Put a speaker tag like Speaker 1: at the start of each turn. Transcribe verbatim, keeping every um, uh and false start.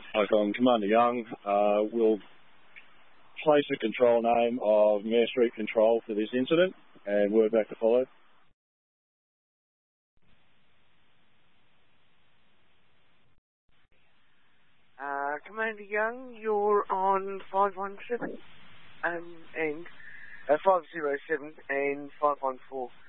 Speaker 1: I'm Commander Young. Uh, we'll place a control name of Mayor Street Control for this incident, and word back to follow.
Speaker 2: Uh, Commander Young, you're on five one seven um, and uh, five zero seven and five one four.